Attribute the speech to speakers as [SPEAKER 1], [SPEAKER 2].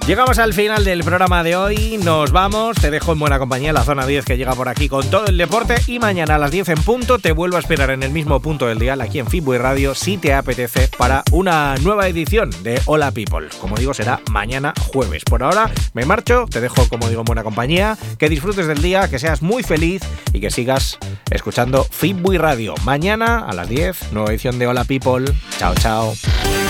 [SPEAKER 1] Llegamos al final del programa de hoy, nos vamos, te dejo en buena compañía en la zona 10 que llega por aquí con todo el deporte y mañana a las 10 en punto te vuelvo a esperar en el mismo punto del dial aquí en Fitboy Radio si te apetece para una nueva edición de Hola People. Como digo, será mañana jueves. Por ahora me marcho, te dejo como digo en buena compañía, que disfrutes del día, que seas muy feliz y que sigas escuchando Fitboy Radio. Mañana a las 10, nueva edición de Hola People. Chao, chao.